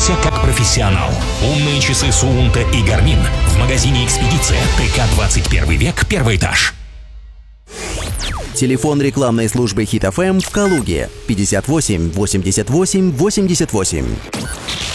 Тренируйся как профессионал. Умные часы Суунта и Гармин в магазине «Экспедиция». ТК 21 век, первый этаж. Телефон рекламной службы Hit FM в Калуге 58 88 88.